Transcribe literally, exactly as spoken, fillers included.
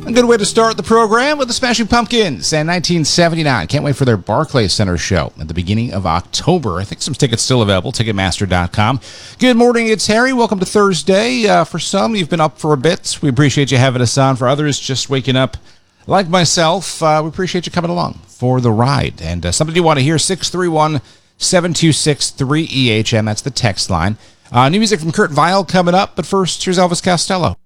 A good way to start the program with the Smashing Pumpkins and nineteen seventy-nine. Can't wait for their Barclays Center show at the beginning of October. I think some tickets still available, Ticketmaster dot com. Good morning, it's Harry. Welcome to Thursday. Uh, for some, you've been up for a bit. We appreciate you having us on. For others, just waking up like myself, uh, we appreciate you coming along for the ride. And uh, something you want to hear, six three one, seven two six, three E H M. That's the text line. Uh, new music from Kurt Vile coming up, but first, here's Elvis Costello.